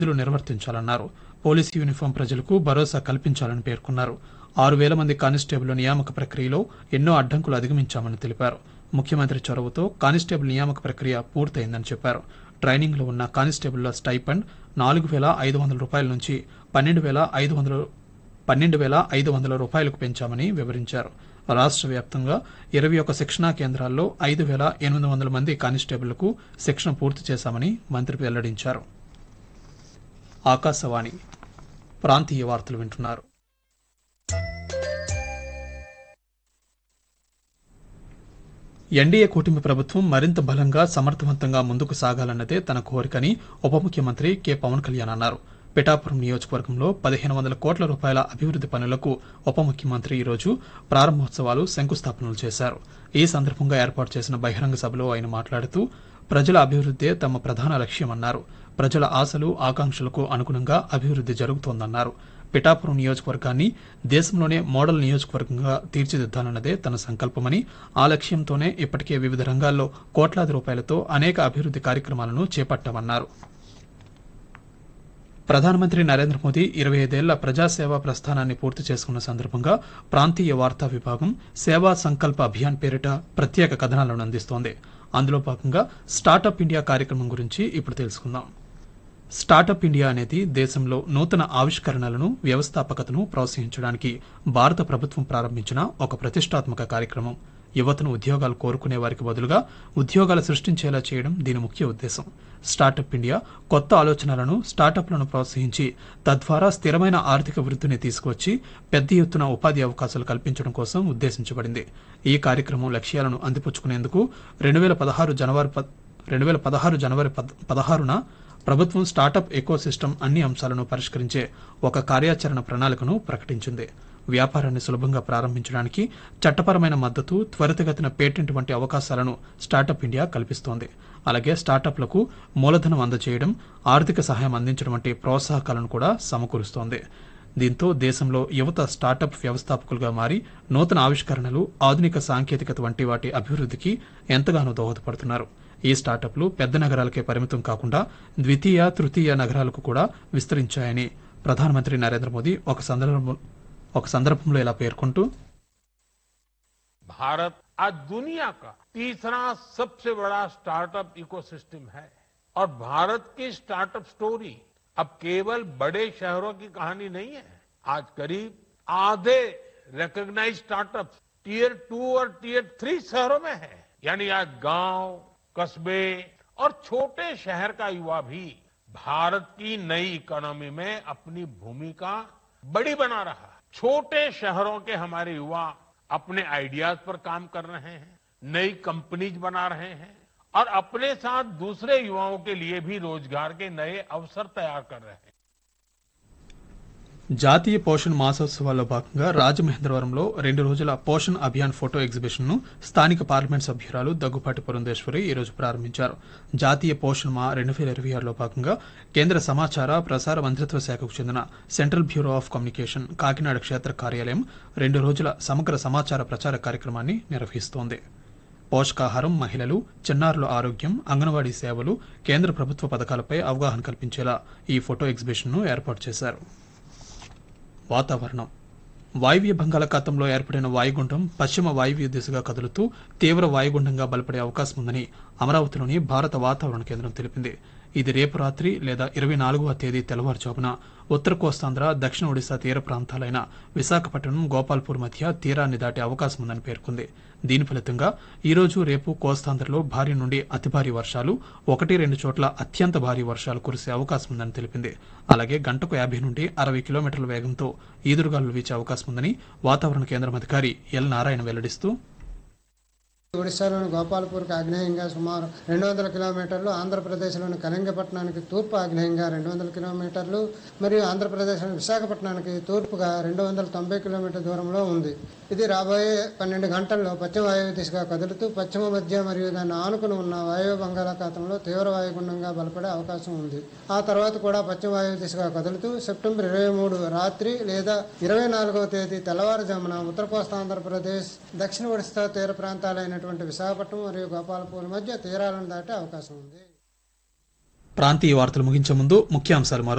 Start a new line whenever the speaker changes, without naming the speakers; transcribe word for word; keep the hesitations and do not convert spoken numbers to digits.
విధులు నిర్వర్తించాలన్నారు. Police uniform ప్రజలకు భరోసా కల్పించాలని పేర్కొన్నారు. ఆరు వేల మంది కానిస్టేబుల్ నియామక ప్రక్రియలో ఎన్నో అడ్డంకులు అధిగమించామని తెలిపారు. ముఖ్యమంత్రి చొరవతో కానిస్టేబుల్ నియామక ప్రక్రియ పూర్తయిందని చెప్పారు. ట్రైనింగ్ లో ఉన్న కానిస్టేబుల్ల స్టైపెండ్ నాలుగు వేల ఐదు వందల రూపాయల నుంచి పన్నెండు వేల ఐదు వందల పన్నెండు వేల ఐదు వందల రూపాయలకు పెంచామని వివరించారు. రాష్ట్ర వ్యాప్తంగా ఇరవై ఒక్క శిక్షణా కేంద్రాల్లో ఐదు వేల ఎనిమిది వందల మంది కానిస్టేబుళ్లకు శిక్షణ పూర్తి చేశామని మంత్రి వెల్లడించారు. ఆకాశవాణి ప్రాంతీయ వార్తలు వింటున్నారు. ఎన్డీఏ కూటమి ప్రభుత్వం మరింత బలంగా సమర్థవంతంగా ముందుకు సాగాలన్నదే తన కోరికని ఉప ముఖ్యమంత్రి కె పవన్ కళ్యాణ్ అన్నారు. పిఠాపురం నియోజకవర్గంలో పదిహేను వందల కోట్ల రూపాయల అభివృద్ది పనులకు ఉప ముఖ్యమంత్రి ఈరోజు ప్రారంభోత్సవాలు శంకుస్థాపనలు చేశారు. ఈ సందర్భంగా ఏర్పాటు చేసిన బహిరంగ సభలో ఆయన మాట్లాడుతూ ప్రజల అభివృద్దే తమ ప్రధాన లక్ష్యమన్నారు. ప్రజల ఆశలు ఆకాంక్షలకు అనుగుణంగా అభివృద్ది జరుగుతోందన్నారు. పిఠాపురం నియోజకవర్గాన్ని దేశంలోనే మోడల్ నియోజకవర్గంగా తీర్చిదిద్దాలన్నదే తన సంకల్పమని, ఆ లక్ష్యంతోనే ఇప్పటికే వివిధ రంగాల్లో కోట్లాది రూపాయలతో అనేక అభివృద్ది కార్యక్రమాలను చేపట్టామన్నారు. ప్రధానమంత్రి నరేంద్ర మోదీ ఇరవై ఐదేళ్ల ప్రజాసేవా ప్రస్థానాన్ని పూర్తి చేసుకున్న సందర్భంగా ప్రాంతీయ వార్తా విభాగం సేవా సంకల్ప అభియాన్ పేరిట ప్రత్యేక కథనాలను అందిస్తోంది. అందులో భాగంగా స్టార్టప్ ఇండియా కార్యక్రమం గురించి ఇప్పుడు తెలుసుకుందాం. స్టార్టప్ ఇండియా అనేది దేశంలో నూతన ఆవిష్కరణలను, వ్యవస్థాపకతను ప్రోత్సహించడానికి భారత ప్రభుత్వం ప్రారంభించిన ఒక ప్రతిష్టాత్మక కార్యక్రమం. యువతను ఉద్యోగాలు కోరుకునే వారికి బదులుగా ఉద్యోగాలు సృష్టించేలా చేయడం దీని ముఖ్య ఉద్దేశం. స్టార్టప్ ఇండియా కొత్త ఆలోచనలను, స్టార్టప్లను ప్రోత్సహించి తద్వారా స్థిరమైన ఆర్థిక వృద్ధిని తీసుకువచ్చి పెద్ద ఎత్తున ఉపాధి అవకాశాలు కల్పించడం కోసం ఉద్దేశించబడింది. ఈ కార్యక్రమం లక్ష్యాలను అందిపుచ్చుకునేందుకు రెండు వేల పదహారు జనవరి రెండు వేల పదహారు జనవరి పదహారున ప్రభుత్వం స్టార్టప్ ఎకోసిస్టమ్ అన్ని అంశాలను పరిష్కరించే ఒక కార్యాచరణ ప్రణాళికను ప్రకటించింది. వ్యాపారాన్ని సులభంగా ప్రారంభించడానికి చట్టపరమైన మద్దతు, త్వరితగతిన పేటెంట్ వంటి అవకాశాలను స్టార్టప్ ఇండియా కల్పిస్తోంది. అలాగే స్టార్టప్లకు మూలధనం అందజేయడం, ఆర్థిక సహాయం అందించడం వంటి ప్రోత్సాహకాలను కూడా సమకూరుస్తోంది. దీంతో దేశంలో యువత స్టార్టప్ వ్యవస్థాపకులుగా మారి నూతన ఆవిష్కరణలు, ఆధునిక సాంకేతికత వంటి వాటి అభివృద్ధికి ఎంతగానో దోహదపడుతున్నారు. ఈ స్టార్టప్లు పెద్ద నగరాలకే పరిమితం కాకుండా ద్వితీయ, తృతీయ నగరాలకు కూడా విస్తరించాయని ప్రధానమంత్రి నరేంద్ర మోదీ ఒక సందర్భం ఒక సందర్భంలో ఇలా పేర్కొంటూ,
भारत आज दुनिया का तीसरा सबसे बड़ा स्टार्टअप इकोसिस्टम है और भारत की स्टार्टअप स्टोरी अब केवल बड़े शहरों की कहानी नहीं है. आज करीब आधे रिकॉग्नाइज्ड स्टार्टअप टीयर टू और टीयर थ्री शहरों में है. यानी आज गांव, कस्बे और छोटे शहर का युवा भी भारत की नई इकोनॉमी में अपनी भूमिका बड़ी बना रहा है. छोटे शहरों के हमारे युवा अपने आइडियाज पर काम कर रहे हैं, नई कंपनीज बना रहे हैं और अपने साथ दूसरे युवाओं के लिए भी रोजगार के नए अवसर तैयार कर रहे हैं.
జాతీయ పోషణ్ మాసోత్సవాల్లో భాగంగా రాజమహేంద్రవరంలో రెండు రోజుల పోషణ్ అభియాన్ ఫోటో ఎగ్జిబిషన్ ను స్థానిక పార్లమెంట్ సభ్యురాలు దగ్గుపాటి పురంధేశ్వరి ఈ రోజు ప్రారంభించారు. జాతీయ పోషణ్ మా రెండు వేల ఇరవై ఆరులో భాగంగా కేంద్ర సమాచార ప్రసార మంత్రిత్వ శాఖకు చెందిన central bureau of communication Kakinada క్షేత్ర కార్యాలయం రెండు రోజుల సమగ్ర సమాచార ప్రచార కార్యక్రమాన్ని నిర్వహిస్తోంది. పోషకాహారం, మహిళలు, చిన్నారుల ఆరోగ్యం, అంగన్వాడీ సేవలు, కేంద్ర ప్రభుత్వ పథకాలపై అవగాహన కల్పించేలా ఈ ఫోటో ఎగ్జిబిషన్ ను ఏర్పాటు చేశారు. వాతావరణం. వాయువ్య బంగాళాఖాతంలో ఏర్పడిన వాయుగుండం పశ్చిమ వాయువ్య దిశగా కదులుతూ తీవ్ర వాయుగుండంగా బలపడే అవకాశం ఉందని అమరావతిలోని భారత వాతావరణ కేంద్రం తెలిపింది. ఇది రేపు రాత్రి లేదా ఇరవై నాలుగవ తేదీ తెల్లవారుజామున ఉత్తర కోస్తాంధ్ర, దక్షిణ ఒడిశా తీర ప్రాంతాలైన విశాఖపట్నం, గోపాల్పూర్ మధ్య తీరాన్ని దాటే అవకాశం ఉందని పేర్కొంది. దీని ఫలితంగా ఈ రోజు, రేపు కోస్తాంధ్రలో భారీ నుండి అతి భారీ వర్షాలు, ఒకటి రెండు చోట్ల అత్యంత భారీ వర్షాలు కురిసే అవకాశం ఉందని తెలిపింది. అలాగే గంటకు యాభై నుండి అరవై కిలోమీటర్ల వేగంతో ఈదురుగాలులు వీచే అవకాశం ఉందని వాతావరణ కేంద్రం అధికారి ఎల్ నారాయణ వెల్లడిస్తూ,
ఒడిశాలోని గోపాల్పూర్కి ఆగ్నేయంగా సుమారు రెండు వందల కిలోమీటర్లు, ఆంధ్రప్రదేశ్లోని కళింగపట్నానికి తూర్పు ఆగ్నేయంగా రెండు వందల కిలోమీటర్లు మరియు ఆంధ్రప్రదేశ్లోని విశాఖపట్నానికి తూర్పుగా రెండు వందల తొంభై కిలోమీటర్ల దూరంలో ఉంది. ఇది రాబోయే పన్నెండు గంటల్లో పశ్చిమ వాయువ్య దిశగా కదులుతూ పశ్చిమ మధ్య మరియు దాన్ని ఆనుకుని ఉన్న వాయువ్య బంగాళాఖాతంలో తీవ్ర వాయుగుండంగా బలపడే అవకాశం ఉంది. ఆ తర్వాత కూడా పశ్చిమ వాయువ్య దిశగా కదులుతూ సెప్టెంబర్ ఇరవై మూడు రాత్రి లేదా ఇరవై నాలుగవ తేదీ తెల్లవారుజామున ఉత్తర కోస్తాంధ్రప్రదేశ్, దక్షిణ ఒడిశా తీర ప్రాంతాలైన విశాఖపట్నం మరియు గోపాల్పూర్ మధ్య తీరాలను దాటే అవకాశం ఉంది.
ప్రాంతీయ వార్తలు ముగించే ముందు ముఖ్యాంశాలు మరో